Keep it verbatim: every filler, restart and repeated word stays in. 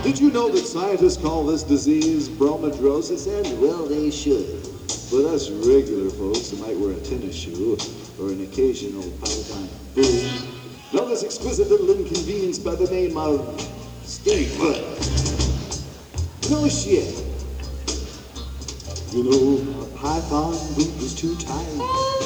Did you know that scientists call this disease bromidrosis? And Well, they should. for us regular folks who might wear a tennis shoe or an occasional Palatine boot, know this exquisite little inconvenience by the name of stink foot. No shit. You know, a python boot is too tight.